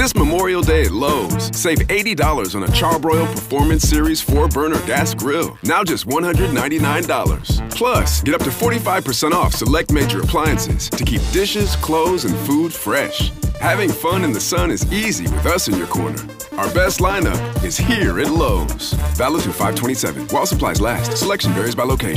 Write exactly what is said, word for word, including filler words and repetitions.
This Memorial Day at Lowe's, save eighty dollars on a Charbroil Performance Series four burner gas grill. Now just one hundred ninety-nine dollars. Plus, get up to forty-five percent off select major appliances to keep dishes, clothes, and food fresh. Having fun in the sun is easy with us in your corner. Our best lineup is here at Lowe's. Valid through five twenty-seven. While supplies last. Selection varies by location.